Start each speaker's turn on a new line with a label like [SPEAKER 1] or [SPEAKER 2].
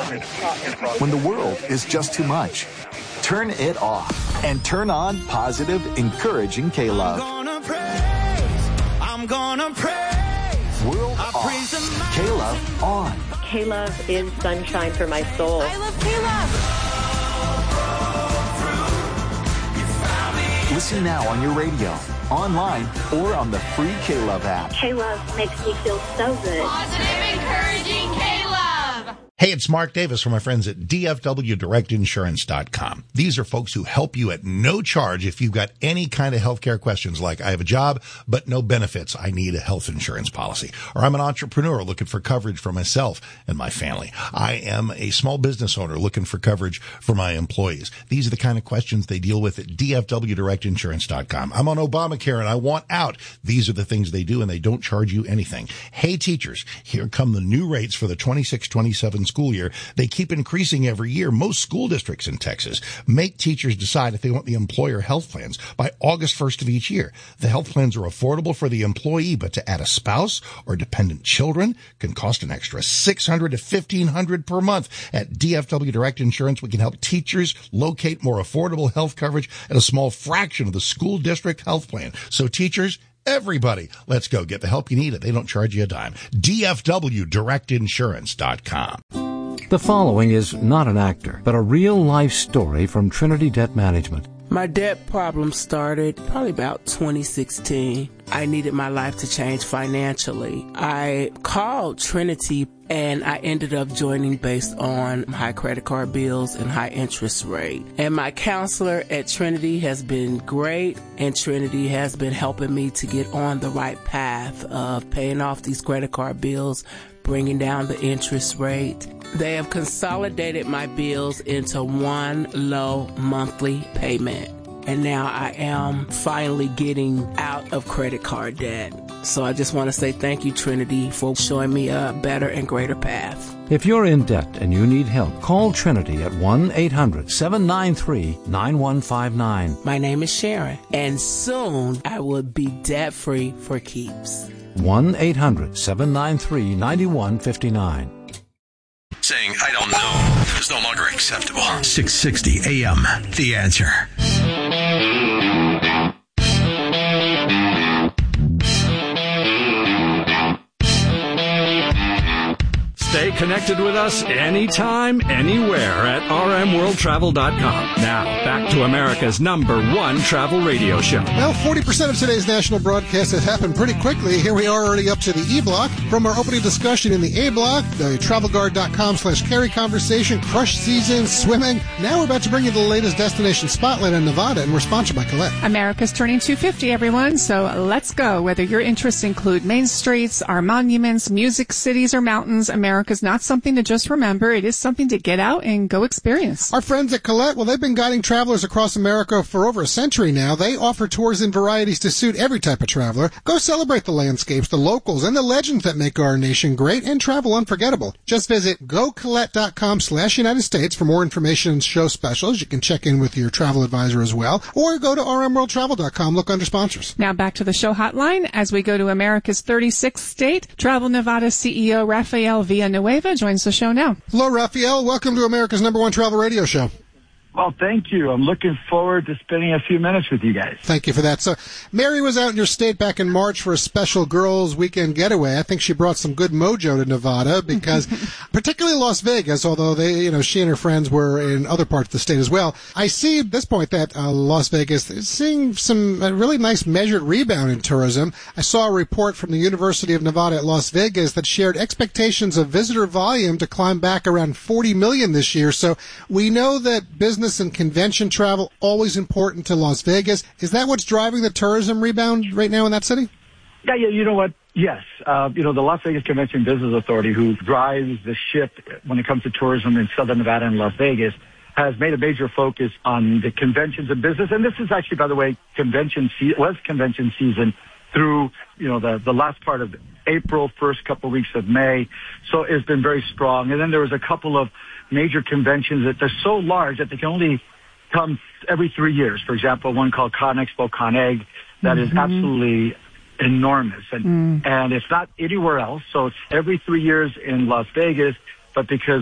[SPEAKER 1] When the world is just too much, turn it off and turn on positive, encouraging K-Love.
[SPEAKER 2] I'm gonna praise.
[SPEAKER 1] World off. K-Love on.
[SPEAKER 3] K-Love is sunshine for my soul.
[SPEAKER 4] I love K-Love.
[SPEAKER 1] Listen now on your radio, online, or on the free K-Love app.
[SPEAKER 3] K-Love makes me feel so good.
[SPEAKER 4] Positive, encouraging K-Love.
[SPEAKER 5] Hey, it's Mark Davis from my friends at DFWDirectInsurance.com. These are folks who help you at no charge if you've got any kind of healthcare questions like, I have a job, but no benefits. I need a health insurance policy. Or I'm an entrepreneur looking for coverage for myself and my family. I am a small business owner looking for coverage for my employees. These are the kind of questions they deal with at DFWDirectInsurance.com. I'm on Obamacare and I want out. These are the things they do, and they don't charge you anything. Hey, teachers, here come the new rates for the 26-27 school year. They keep increasing every year. Most school districts in Texas make teachers decide if they want the employer health plans by August 1st of each year. The health plans are affordable for the employee, but to add a spouse or dependent children can cost an extra $600 to $1,500 per month. At DFW Direct Insurance, we can help teachers locate more affordable health coverage at a small fraction of the school district health plan. So teachers, everybody, let's go get the help you need. They don't charge you a dime. DFWDirectInsurance.com.
[SPEAKER 6] The following is not an actor, but a real-life story from Trinity Debt Management.
[SPEAKER 7] My debt problem started probably about 2016. I needed my life to change financially. I called Trinity and I ended up joining based on high credit card bills and high interest rate. And my counselor at Trinity has been great, and Trinity has been helping me to get on the right path of paying off these credit card bills, bringing down the interest rate. They have consolidated my bills into one low monthly payment. And now I am finally getting out of credit card debt. So I just want to say thank you, Trinity, for showing me a better and greater path.
[SPEAKER 6] If you're in debt and you need help, call Trinity at 1-800-793-9159.
[SPEAKER 7] My name is Sharon, and soon I will be debt-free for keeps.
[SPEAKER 6] 1-800-793-9159.
[SPEAKER 8] Saying, I don't know, is no longer acceptable. 660 AM, The Answer.
[SPEAKER 9] Stay connected with us anytime, anywhere at rmworldtravel.com. Now, back to America's #1 travel radio show.
[SPEAKER 10] Well, 40% of today's national broadcast has happened pretty quickly. Here we are already up to the E block. From our opening discussion in the A block, the travelguard.com/carry conversation, crush season, swimming. Now we're about to bring you the latest destination spotlight in Nevada, and we're sponsored by Colette.
[SPEAKER 11] America's turning 250, everyone, so let's go. Whether your interests include main streets, our monuments, music, cities, or mountains, America's not something to just remember. It is something to get out and go experience.
[SPEAKER 10] Our friends at Colette, well, they've been guiding travelers across America for over a century now. They offer tours and varieties to suit every type of traveler. Go celebrate the landscapes, the locals, and the legends that make our nation great and travel unforgettable. Just visit gocolette.com/United States for more information and show specials. You can check in with your travel advisor as well, or go to rmworldtravel.com. Look under sponsors.
[SPEAKER 11] Now back to the show hotline as we go to America's 36th state. Travel Nevada CEO Rafael Villanueva joins the show now.
[SPEAKER 10] Hello, Rafael. Welcome to America's #1 travel radio show.
[SPEAKER 12] Well, thank you. I'm looking forward to spending a few minutes with you guys.
[SPEAKER 10] Thank you for that. So, Mary was out in your state back in March for a special girls' weekend getaway. I think she brought some good mojo to Nevada because, particularly Las Vegas, although she and her friends were in other parts of the state as well. I see at this point that Las Vegas is seeing some really nice measured rebound in tourism. I saw a report from the University of Nevada at Las Vegas that shared expectations of visitor volume to climb back around 40 million this year. So we know that business and convention travel always important to Las Vegas. Is that what's driving the tourism rebound right now in that city?
[SPEAKER 12] Yeah, you know what? Yes. The Las Vegas Convention Business Authority, who drives the ship when it comes to tourism in Southern Nevada and Las Vegas, has made a major focus on the conventions and business. And this is actually, by the way, convention season through, the last part of April, first couple of weeks of May. So it's been very strong. And then there was a couple of major conventions that they're so large that they can only come every 3 years. For example, one called ConExpo, ConEgg, that is absolutely enormous. And it's not anywhere else. So it's every 3 years in Las Vegas, but because